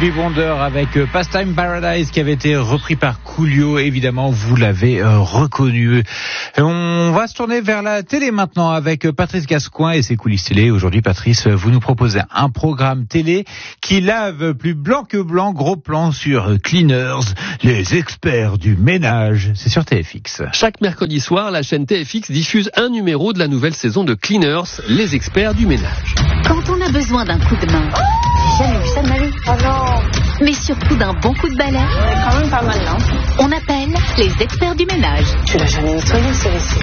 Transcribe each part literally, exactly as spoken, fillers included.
Stevie Wonder avec Pastime Paradise qui avait été repris par Coolio. Évidemment, vous l'avez euh, reconnu. Et on va se tourner vers la télé maintenant avec Patrice Gascoin et ses coulisses télé. Aujourd'hui, Patrice, vous nous proposez un programme télé qui lave plus blanc que blanc. Gros plan sur Cleaners, les experts du ménage. C'est sur T F X. Chaque mercredi soir, la chaîne T F X diffuse un numéro de la nouvelle saison de Cleaners, les experts du ménage. Quand on a besoin d'un coup de main. J'ai jamais vu ça de ma vie. Oh non. Mais surtout d'un bon coup de balai. C'est quand même pas mal, non? On appelle les experts du ménage. Tu l'as jamais nettoyé, celui-ci?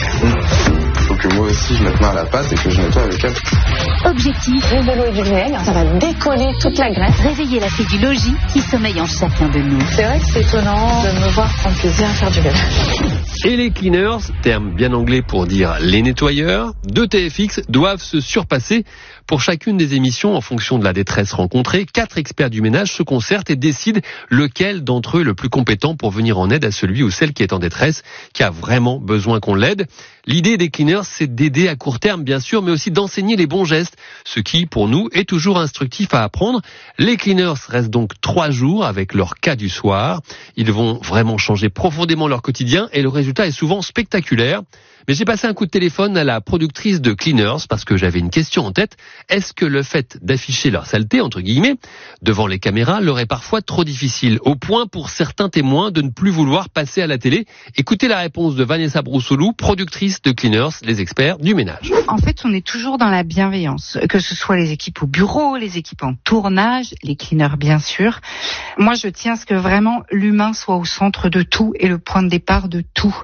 Faut que moi aussi je mette main à la pâte et que je nettoie avec elle. Objectif. Avec de l'eau et du vinaigre, ça va décoller toute la graisse. Réveiller la fée du logis qui sommeille en chacun de nous. C'est vrai que c'est étonnant de me voir prendre plaisir à faire du ménage. Et les cleaners, terme bien anglais pour dire les nettoyeurs, de T F X doivent se surpasser. Pour chacune des émissions, en fonction de la détresse rencontrée, quatre experts du ménage se concertent et décident lequel d'entre eux est le plus compétent pour venir en aide à celui ou celle qui est en détresse, qui a vraiment besoin qu'on l'aide. L'idée des cleaners, c'est d'aider à court terme, bien sûr, mais aussi d'enseigner les bons gestes, ce qui, pour nous, est toujours instructif à apprendre. Les cleaners restent donc trois jours avec leur cas du soir. Ils vont vraiment changer profondément leur quotidien et le résultat est souvent spectaculaire. Mais j'ai passé un coup de téléphone à la productrice de Cleaners parce que j'avais une question en tête. Est-ce que le fait d'afficher leur saleté, entre guillemets, devant les caméras leur est parfois trop difficile, au point pour certains témoins de ne plus vouloir passer à la télé? Écoutez la réponse de Vanessa Broussoulou, productrice de Cleaners, les experts du ménage. En fait, on est toujours dans la bienveillance, que ce soit les équipes au bureau, les équipes en tournage, les cleaners bien sûr. Moi, je tiens à ce que vraiment l'humain soit au centre de tout et le point de départ de tout.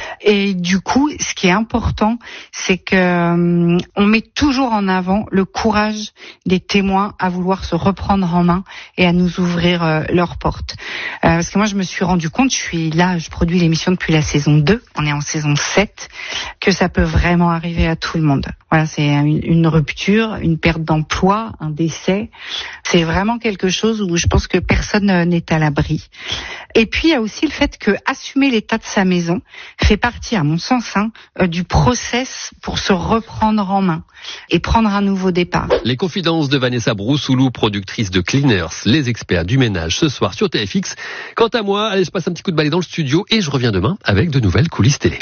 Et du coup, ce qui est important, c'est que euh, on met toujours en avant le courage des témoins à vouloir se reprendre en main et à nous ouvrir euh, leurs portes. Euh, parce que moi, je me suis rendu compte, je suis là, je produis l'émission depuis la saison deux, on est en saison sept, que ça peut vraiment arriver à tout le monde. Voilà, c'est une, une rupture, une perte d'emploi, un décès. C'est vraiment quelque chose où je pense que personne n'est à l'abri. Et puis, il y a aussi le fait que assumer l'état de sa maison fait partie, à mon sens, hein, euh, du process pour se reprendre en main et prendre un nouveau départ. Les confidences de Vanessa Broussoulou, productrice de Cleaners, les experts du ménage, ce soir sur T F X. Quant à moi, allez, je passe un petit coup de balai dans le studio et je reviens demain avec de nouvelles coulisses télé.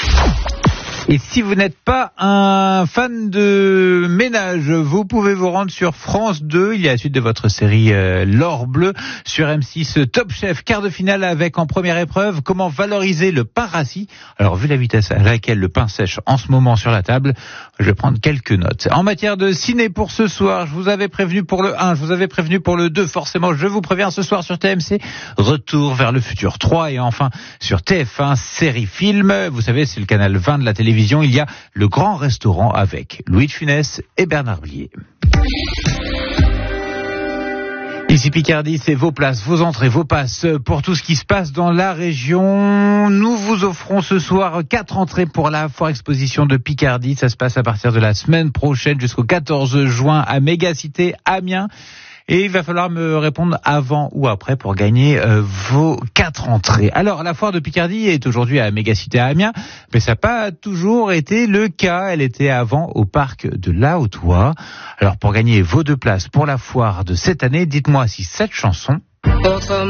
Et si vous n'êtes pas un fan de ménage, vous pouvez vous rendre sur France deux. Il y a la suite de votre série euh, L'Or Bleu. Sur M six, Top Chef, quart de finale avec en première épreuve comment valoriser le pain rassis. Alors, vu la vitesse à laquelle le pain sèche en ce moment sur la table, je vais prendre quelques notes. En matière de ciné pour ce soir, je vous avais prévenu pour le un, je vous avais prévenu pour le deux. Forcément, je vous préviens ce soir sur T M C. Retour vers le futur trois. Et enfin, sur T F un, série film. Vous savez, c'est le canal vingt de la télévision. Il y a Le Grand Restaurant avec Louis de Funès et Bernard Blier. Ici Picardie, c'est vos places, vos entrées, vos passes pour tout ce qui se passe dans la région. Nous vous offrons ce soir quatre entrées pour la foire exposition de Picardie. Ça se passe à partir de la semaine prochaine jusqu'au quatorze juin à Mégacité Amiens. Et il va falloir me répondre avant ou après pour gagner euh, vos quatre entrées. Alors, la foire de Picardie est aujourd'hui à Mégacité à Amiens, mais ça n'a pas toujours été le cas. Elle était avant au parc de La Haute-Oie. Alors, pour gagner vos deux places pour la foire de cette année, dites-moi si cette chanson... Autrement